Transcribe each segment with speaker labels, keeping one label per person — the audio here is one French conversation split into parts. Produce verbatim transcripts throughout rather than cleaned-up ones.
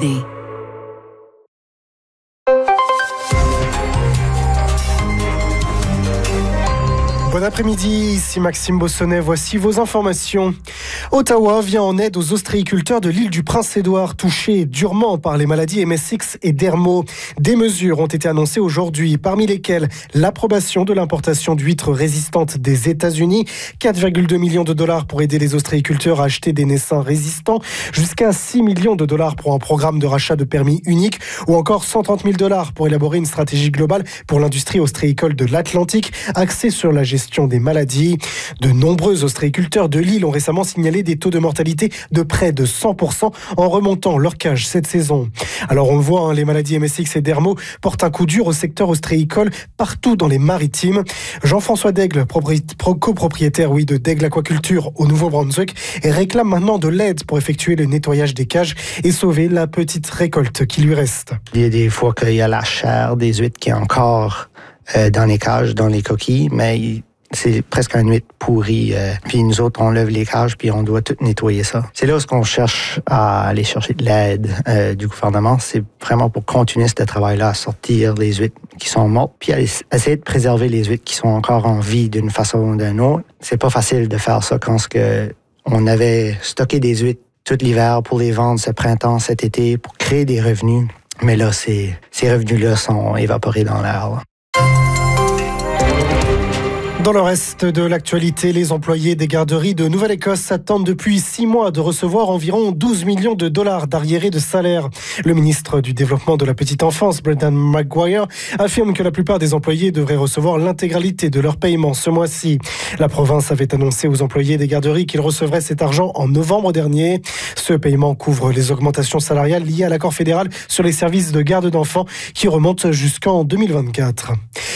Speaker 1: D.
Speaker 2: Bon après-midi, ici Maxime Bossonnet, voici vos informations. Ottawa vient en aide aux ostréiculteurs de l'île du Prince-Édouard, touchés durement par les maladies M S X et Dermo. Des mesures ont été annoncées aujourd'hui, parmi lesquelles l'approbation de l'importation d'huîtres résistantes des États-Unis, quatre virgule deux millions de dollars pour aider les ostréiculteurs à acheter des naissins résistants, jusqu'à six millions de dollars pour un programme de rachat de permis unique, ou encore cent trente mille dollars pour élaborer une stratégie globale pour l'industrie ostréicole de l'Atlantique, axée sur la gestion des maladies. De nombreux ostréiculteurs de l'île ont récemment signalé des taux de mortalité de près de cent pour cent en remontant leur cage cette saison. Alors on le voit, hein, les maladies M S X et Dermo portent un coup dur au secteur ostréicole partout dans les maritimes. Jean-François Daigle, copropriétaire oui, de Daigle Aquaculture au Nouveau-Brunswick, réclame maintenant de l'aide pour effectuer le nettoyage des cages et sauver la petite récolte qui lui reste.
Speaker 3: Il y a des fois qu'il y a la chair des huîtres qui est encore euh, dans les cages, dans les coquilles, mais il c'est presque une huître pourrie. Euh, puis nous autres, on lève les cages, puis on doit tout nettoyer ça. C'est là où on cherche à aller chercher de l'aide euh, du gouvernement. C'est vraiment pour continuer ce travail-là, à sortir les huîtres qui sont mortes, puis à essayer de préserver les huîtres qui sont encore en vie d'une façon ou d'une autre. C'est pas facile de faire ça quand que on avait stocké des huîtres tout l'hiver pour les vendre ce printemps, cet été, pour créer des revenus. Mais là, ces, ces revenus-là sont évaporés dans l'air, là.
Speaker 2: Dans le reste de l'actualité, les employés des garderies de Nouvelle-Écosse attendent depuis six mois de recevoir environ douze millions de dollars d'arriérés de salaire. Le ministre du Développement de la Petite Enfance, Brendan Maguire, affirme que la plupart des employés devraient recevoir l'intégralité de leur paiement ce mois-ci. La province avait annoncé aux employés des garderies qu'ils recevraient cet argent en novembre dernier. Ce paiement couvre les augmentations salariales liées à l'accord fédéral sur les services de garde d'enfants qui remontent jusqu'en deux mille vingt-quatre.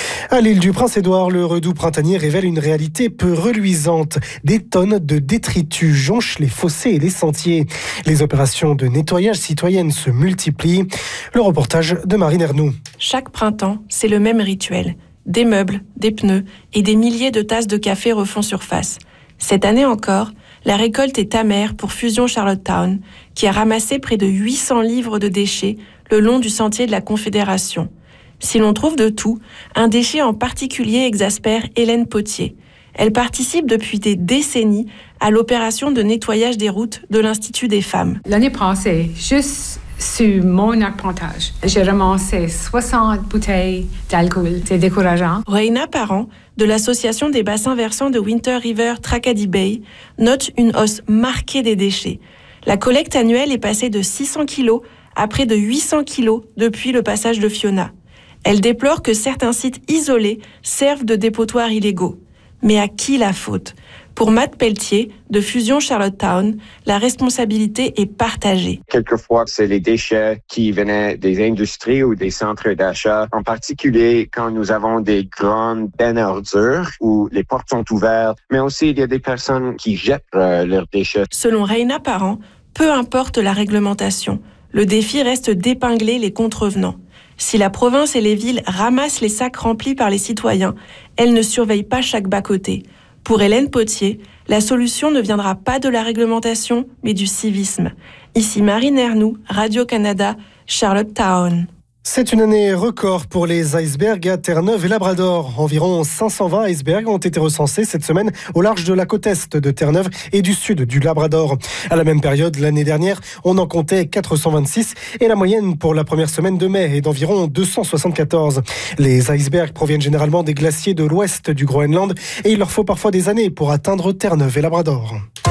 Speaker 2: À l'île du Prince-Édouard, le redout printanier révèle une réalité peu reluisante. Des tonnes de détritus jonchent les fossés et les sentiers. Les opérations de nettoyage citoyennes se multiplient. Le reportage de Marine Ernoux.
Speaker 4: Chaque printemps, c'est le même rituel. Des meubles, des pneus et des milliers de tasses de café refont surface. Cette année encore, la récolte est amère pour Fusion Charlottetown, qui a ramassé près de huit cents livres de déchets le long du sentier de la Confédération. Si l'on trouve de tout, un déchet en particulier exaspère Hélène Potier. Elle participe depuis des décennies à l'opération de nettoyage des routes de l'Institut des femmes.
Speaker 5: L'année passée, juste sur mon arpentage, j'ai ramassé soixante bouteilles d'alcool. C'est décourageant.
Speaker 4: Reina Parent, de l'association des bassins versants de Winter River Tracadie Bay, note une hausse marquée des déchets. La collecte annuelle est passée de six cents kilos à près de huit cents kilos depuis le passage de Fiona. Elle déplore que certains sites isolés servent de dépotoirs illégaux. Mais à qui la faute ? Pour Matt Pelletier, de Fusion Charlottetown, la responsabilité est partagée.
Speaker 6: Quelquefois, c'est les déchets qui venaient des industries ou des centres d'achat, en particulier quand nous avons des grandes bennes à ordures où les portes sont ouvertes, mais aussi il y a des personnes qui jettent euh, leurs déchets.
Speaker 4: Selon Reina Parent, peu importe la réglementation, le défi reste d'épingler les contrevenants. Si la province et les villes ramassent les sacs remplis par les citoyens, elles ne surveillent pas chaque bas-côté. Pour Hélène Potier, la solution ne viendra pas de la réglementation, mais du civisme. Ici Marine Ernoux, Radio-Canada, Charlottetown.
Speaker 2: C'est une année record pour les icebergs à Terre-Neuve et Labrador. Environ cinq cent vingt icebergs ont été recensés cette semaine au large de la côte est de Terre-Neuve et du sud du Labrador. À la même période l'année dernière, on en comptait quatre cent vingt-six et la moyenne pour la première semaine de mai est d'environ deux cent soixante-quatorze. Les icebergs proviennent généralement des glaciers de l'ouest du Groenland et il leur faut parfois des années pour atteindre Terre-Neuve et Labrador.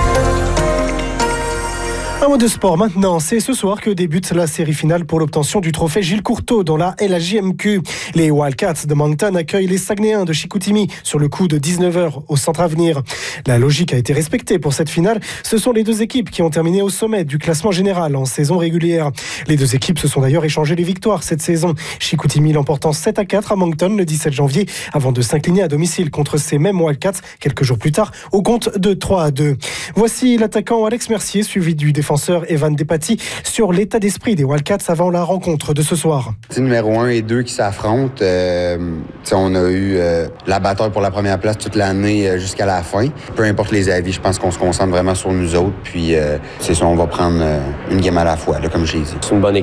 Speaker 2: Un mot de sport maintenant, c'est ce soir que débute la série finale pour l'obtention du trophée Gilles Courteau dans la L A J M Q. Les Wildcats de Moncton accueillent les Saguenayens de Chicoutimi sur le coup de dix-neuf heures au Centre Avenir. La logique a été respectée pour cette finale. Ce sont les deux équipes qui ont terminé au sommet du classement général en saison régulière. Les deux équipes se sont d'ailleurs échangées les victoires cette saison. Chicoutimi l'emportant sept à quatre à Moncton le dix-sept janvier avant de s'incliner à domicile contre ces mêmes Wildcats quelques jours plus tard au compte de trois à deux. Voici l'attaquant Alex Mercier suivi du défenseur Evan Despatie sur l'état d'esprit des Wildcats avant la rencontre de ce soir.
Speaker 7: C'est numéro un et deux qui s'affrontent. Euh, on a eu euh, la bataille pour la première place toute l'année euh, jusqu'à la fin. Peu importe les avis, je pense qu'on se concentre vraiment sur nous autres. Puis euh, c'est ça, on va prendre euh, une game à la fois, là, comme j'ai dit.
Speaker 8: C'est une bonne équipe.